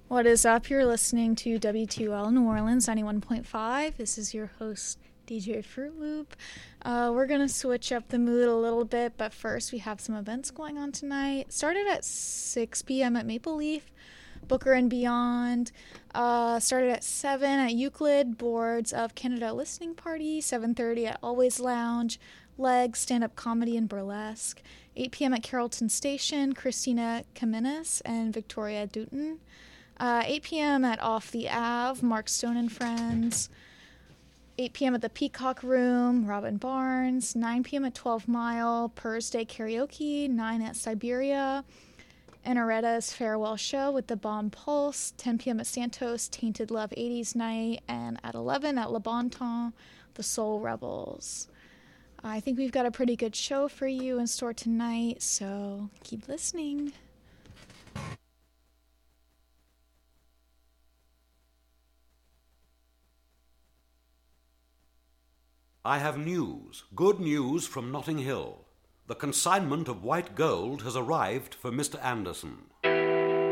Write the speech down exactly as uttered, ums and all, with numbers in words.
What is up? You're listening to W two L New Orleans ninety-one point five. This is your host, D J Fruit Loop. Uh, we're going to switch up the mood a little bit, but first we have some events going on tonight. Started at six p.m. at Maple Leaf, Booker and Beyond. Uh, started at seven at Euclid, Boards of Canada Listening Party. seven thirty at Always Lounge, Legs, Stand-Up Comedy and Burlesque. eight p.m. at Carrollton Station, Christina Kaminis and Victoria Dutton. Uh, eight p.m. at Off the Ave, Mark Stone and Friends. eight p.m. at the Peacock Room, Robin Barnes. nine p.m. at twelve Mile, Purrs Day Karaoke. nine at Siberia, Anaretta's Farewell Show with the Bomb Pulse. ten p.m. at Santos, Tainted Love eighties Night. And at eleven at Le Bon Temps, The Soul Rebels. I think we've got a pretty good show for you in store tonight, so keep listening. I have news, good news from Notting Hill. The consignment of white gold has arrived for Mister Anderson.